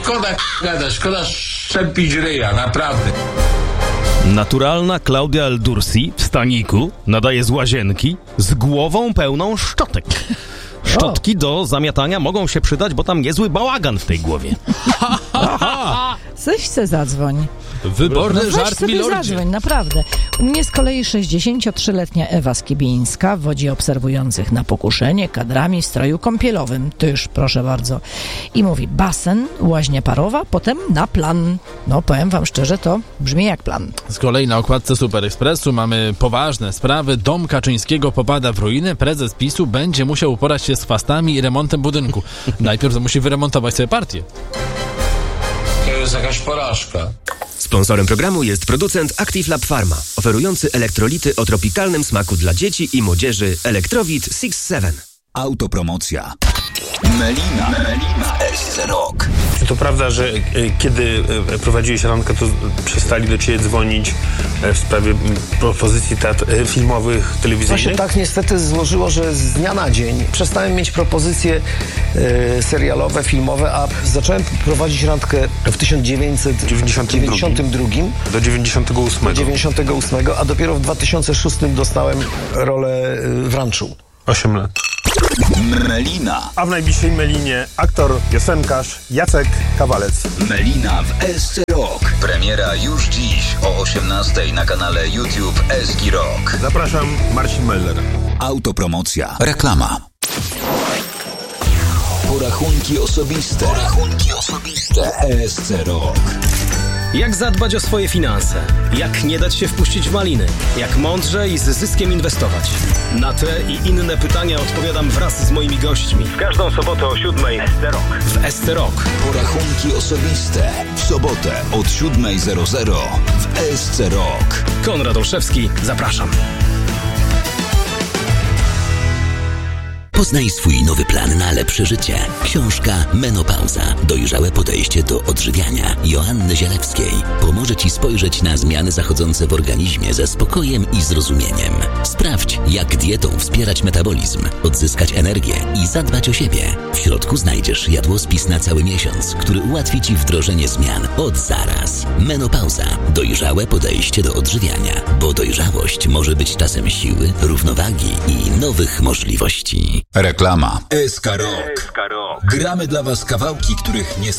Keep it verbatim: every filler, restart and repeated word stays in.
szkoda gadać, szkoda szczepić ryja, naprawdę. Naturalna Klaudia Eldursi w staniku nadaje z łazienki z głową pełną szczotek. Szczotki do zamiatania mogą się przydać, bo tam niezły bałagan w tej głowie. Weź se zadzwoń. Wyborny no żart, sobie milordzie. zadzwoń, naprawdę. U mnie z kolei sześćdziesięciotrzyletnia Ewa Skiebińska wodzi obserwujących na pokuszenie kadrami w stroju kąpielowym. Tyż, proszę bardzo. I mówi basen, łaźnia parowa, potem na plan. No, powiem wam szczerze, to brzmi jak plan. Z kolei na okładce Super Expressu mamy poważne sprawy. Dom Kaczyńskiego popada w ruinę. Prezes PiSu będzie musiał uporać się z chwastami i remontem budynku. Najpierw musi wyremontować sobie partię. To jest jakaś porażka. Sponsorem programu jest producent Active Lab Pharma, oferujący elektrolity o tropikalnym smaku dla dzieci i młodzieży Elektrowit sześć siedem. Autopromocja. Melina. Melina w S C Rock. Czy to prawda, że e, kiedy e, prowadziłeś randkę, to przestali do ciebie dzwonić e, w sprawie m, propozycji teatr- e, filmowych, To się telewizyjnych? tak niestety złożyło, że z dnia na dzień przestałem mieć propozycje e, serialowe, filmowe, a zacząłem prowadzić randkę w tysiąc dziewięćset dziewięćdziesiątym drugim Do dziewięćdziesiątego ósmego. dziewięćdziesiątego ósmego, a dopiero w dwa tysiące szóstym dostałem rolę e, w Ranczu. Osiem lat. Melina. A w najbliższej Melinie aktor, piosenkarz Jacek Kawalec. Melina w S C Rock. Premiera już dziś o osiemnastej na kanale YouTube S G Rock. Zapraszam, Marcin Meller. Autopromocja. Reklama. Porachunki osobiste. Porachunki osobiste. S C Rock. Jak zadbać o swoje finanse? Jak nie dać się wpuścić w maliny? Jak mądrze i z zyskiem inwestować? Na te i inne pytania odpowiadam wraz z moimi gośćmi. W każdą sobotę o siódmej S T Rock. W S T Rock. Porachunki osobiste. W sobotę od siódmej zero zero w S C Rock. Konrad Olszewski, zapraszam. Poznaj swój nowy plan na lepsze życie. Książka Menopauza. Dojrzałe podejście do odżywiania Joanny Zielewskiej pomoże Ci spojrzeć na zmiany zachodzące w organizmie ze spokojem i zrozumieniem. Sprawdź, jak dietą wspierać metabolizm, odzyskać energię i zadbać o siebie. W środku znajdziesz jadłospis na cały miesiąc, który ułatwi Ci wdrożenie zmian od zaraz. Menopauza. Dojrzałe podejście do odżywiania, bo dojrzałość może być czasem siły, równowagi i nowych możliwości. Reklama. S K Rock. Gramy dla Was kawałki, których nie